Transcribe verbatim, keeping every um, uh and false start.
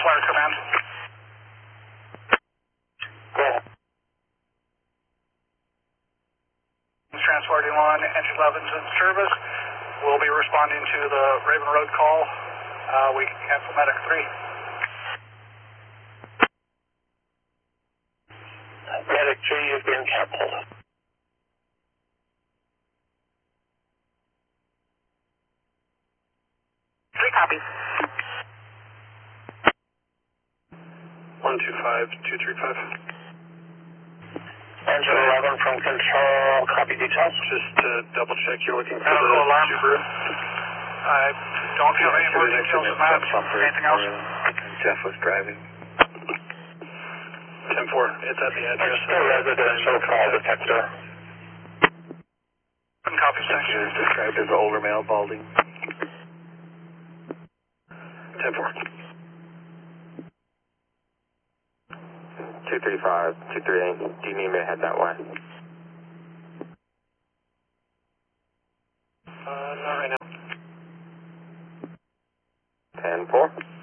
Flyer Command. Go ahead. Transport one, engine eleven's in service. We'll be responding to the Raven Road call. Uh, we can cancel Medic three. Medic three has been canceled. Three copies. one two five two three five. Engine eleven from control, copy details. Just to double check, you're looking for the Medical alarm. Subaru? I don't have any more details than that. Anything else? Jeff was driving. ten four, it's at the address. It's the residential call detector. Copy, It section. is described as older male, balding. ten four. two three five, two three eight, do you need me to head that way? Uh, not right now. ten four.